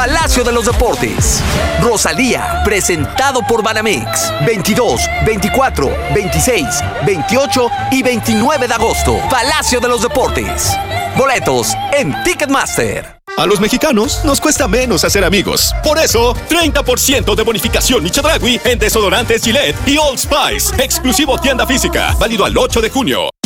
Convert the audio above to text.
Palacio de los Deportes. Rosalía, presentado por Banamex. 22, 24, 26, 28 y 29 de agosto. Palacio de los Deportes. Boletos en Ticketmaster. A los mexicanos nos cuesta menos hacer amigos. Por eso, 30% de bonificación Chedraui en desodorantes Gillette y Old Spice. Exclusivo tienda física. Válido al 8 de junio.